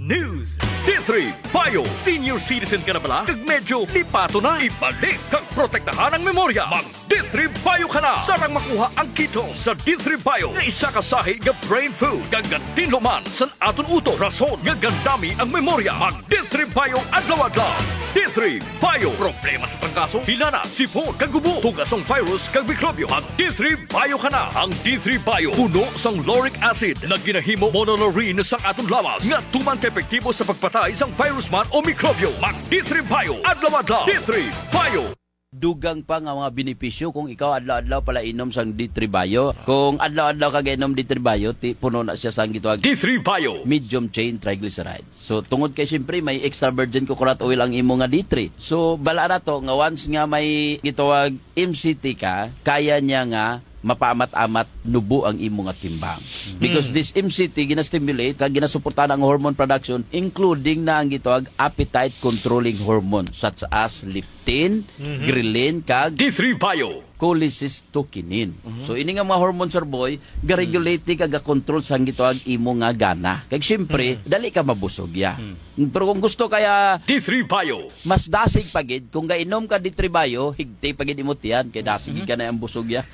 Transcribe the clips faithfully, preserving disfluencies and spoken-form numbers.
news. D three Bio, senior citizen ka na bala? Kag medyo lipato na. Ibalik kag protektahan ang memorya. Mag D three Bio ka na. Sarang makuha ang kito sa D three Bio nga isa ka sahi nga brain food. Kag tinluman san aton uto. Rason nga gandami ang memorya. Mag D three Bio adlaw-adlaw. D three Bio. Problema sa trangkaso, hilana, sipon, kag gubo, tugasong virus, kag mikrobyo. Mag D three Bio ka na. Ang D three Bio puno sang lauric acid na ginahimo monolaurin sang aton lawas nga tuman ka epektibo sa pagpatay sang virus man o mikrobyo. Mag D three Bio adlaw-adlaw. D three Bio. Dugang pa nga mga benepisyo kung ikaw adlaw-adlaw pala inom sang D three Bio. Kung adlaw-adlaw ka inom D three Bio, ti, puno na siya sang gitawag D three Bio. Medium chain triglycerides. So tungod kay siyempre may extra virgin coconut oil ang imo nga D three. So bala na to nga once nga may gitawag M C T ka, kaya niya nga mapaamat-amat nubo ang imo nga timbang. Because mm. this M C T gina-stimulate kag ginasuportahan ang hormone production including na ang gitawag appetite controlling hormone such as leptin, mm-hmm. ghrelin kag D three Bio. cholecystokinin. Mm-hmm. So ini nga mga hormone sir boy, ga-regulate mm-hmm. kag ga-control sang gitawag imo nga gana. Kag syempre mm-hmm. dali ka mabusog ya. Mm-hmm. Pero kung gusto kaya D three Bio, mas dasig pagid kung gainom ka D three Bio, higti pagid imot yan kay dasig mm-hmm. ka na ang busog ya.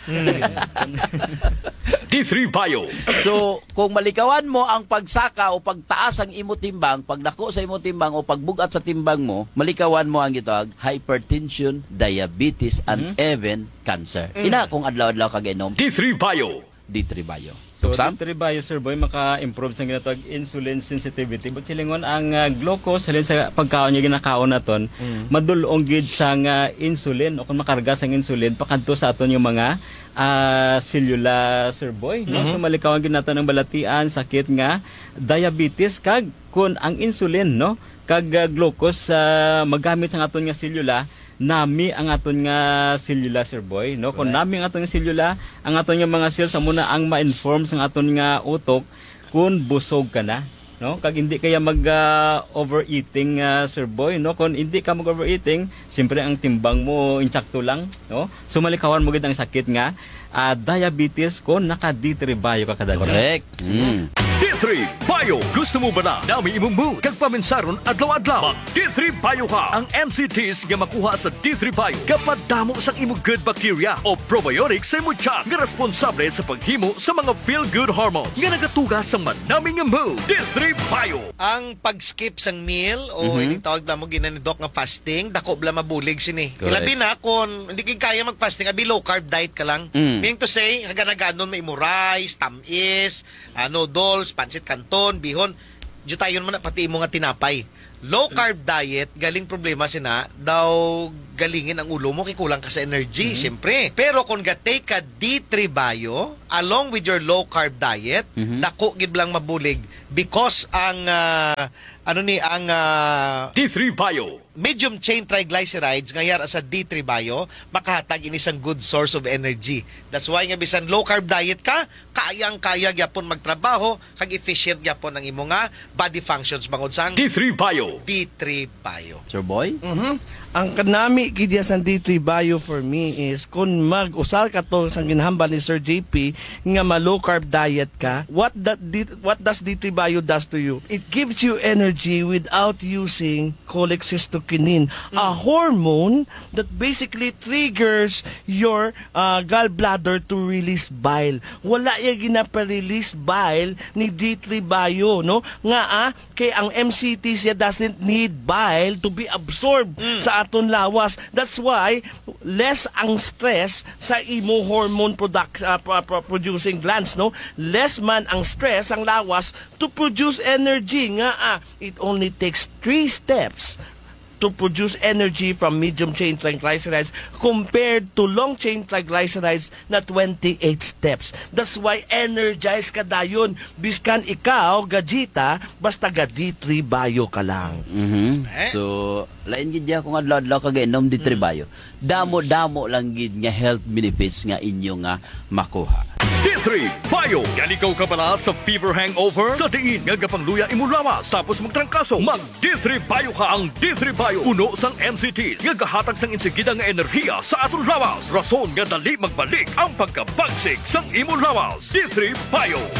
D three Bio. So, kung malikawan mo ang pagsaka o pagtaas ang imo timbang, pagdako sa imo timbang o pagbugat sa timbang mo, malikawan mo ang gitawag hypertension, diabetes, and mm-hmm. even cancer. Mm-hmm. Ina kung adlaw-adlaw ka gainom D three Bio. D three Bio. So, D three Bio, Sir Boy, maka-improve sa ginatawag insulin sensitivity. But silingon, ang uh, glucose, halin sa pagkaon niya ginakaon naton, mm. madulong gid sa uh, insulin, o kung makarga sa insulin, pakanto sa aton yung mga uh, cellular, Sir Boy. No? Mm-hmm. So, malikawan gid naton ng balatian, sakit nga, diabetes, kag kung ang insulin, no? kag uh, glucose, uh, magamit sa aton nga cellular, nami ang aton nga selula, Sir Boy, no? Kung nami ang aton nga selula, ang aton nga mga cells amo na ang ma-inform sa aton nga utok kung busog ka na, no? Kag hindi kaya mag uh, overeating, uh, Sir Boy, no? Kung hindi ka mag overeating, siyempre ang timbang mo insakto lang, no? So malikawan mo gid ang sakit nga uh, diabetes kung naka D three Bio ka kada. Correct. Mm. D three Bio. Gusto mo ba na dami imong mood kag paminsaron adlaw-adlaw? Mag D three Bio ka. Ang M C Ts nga makuha sa D three Bio kapag damo sang imong good bacteria o probiotics sa imong tiyan nga responsable sa paghimo sa mga feel-good hormones nga nagatuga sa manaming nga mood. D three Bio. Ang pag-skip sang meal o mm-hmm. ining tawag na mo ginanidok nga fasting, dako bla mabulig sini. Ilabi na kung hindi kay kaya mag-fasting, abi low carb diet ka lang. Mm. Meaning to say, hagana-ganon may imo rice, tamis, uh, noodles, pansit canton, bihon, jutayon mo na pati imo nga tinapay. Low carb diet, galing problema sina, daw galingin ang ulo mo, kikulang ka sa energy, mm-hmm. syempre. Pero kung gatay ka D three Bio, along with your low carb diet, mm-hmm. dako gid lang mabulig because ang, uh, ano ni, ang uh, D three Bio. Medium chain triglycerides ngayar sa D three Bio makahatag ini isang good source of energy. That's why nga bisan low carb diet ka, kayang-kaya gyapon magtrabaho kag efficient gyapon ang imo nga body functions bangod sang D three Bio. D three Bio. Sir Boy? Mhm. Ang kanami kidya sa D three Bio for me is kung mag-usal ka to sa ginhamba ni Sir J P nga ma-low carb diet ka, what that what does D three Bio does to you? It gives you energy without using cholecystokinin, mm. a hormone that basically triggers your uh, gallbladder to release bile. Wala ya ginapa-release bile ni D three Bio, no? Nga ah, kay ang M C T siya doesn't need bile to be absorbed mm. sa aton lawas. That's why less ang stress sa imo hormone product uh, producing glands, no? Less man ang stress ang lawas to produce energy. Nga ah, it only takes three steps to produce energy from medium chain triglycerides compared to long chain triglycerides na twenty-eight steps. That's why energized ka dayon. Biskan ikaw, gajita, basta ga D three Bio ka lang. Mm-hmm. Eh? So, lain gid ya kung adlaw-adlaw ka gainom D three Bio. Damo-damo lang gid nga health benefits nga inyo nga makuha. D three Bio. Galikaw ka pala sa fever hangover? Sa diin nga gapangluya imo lawas tapos magtrangkaso. Mag D three Bio ka. Ang D three Bio puno sang M C Ts nga gahatag sang insigida nga enerhiya sa aton lawas. Rason nga dali magbalik ang pagkabagsik sang imo lawas. D three Bio.